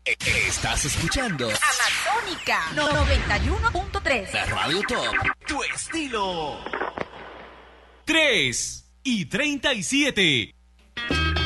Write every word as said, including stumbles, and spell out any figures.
Estás escuchando Amazónica noventa y uno punto tres. la Radio Top, tu estilo. tres y treinta y siete.